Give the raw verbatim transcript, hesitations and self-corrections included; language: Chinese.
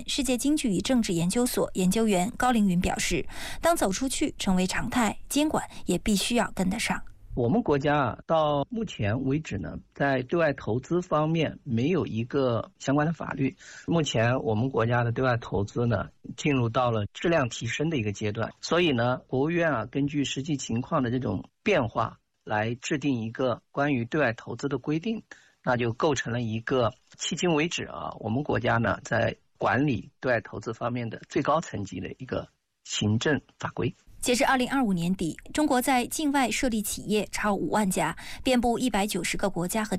世界经济与政治研究所研究员高凌云表示，当走出去成为常态，监管也必须要跟得上。 我们国家啊，到目前为止呢，在对外投资方面没有一个相关的法律。目前我们国家的对外投资呢，进入到了质量提升的一个阶段。所以呢，国务院啊，根据实际情况的这种变化，来制定一个关于对外投资的规定，那就构成了一个迄今为止啊，我们国家呢在管理对外投资方面的最高层级的一个行政法规。 截至二零二五年底，中国在境外设立企业超五万家，遍布一百九十个国家和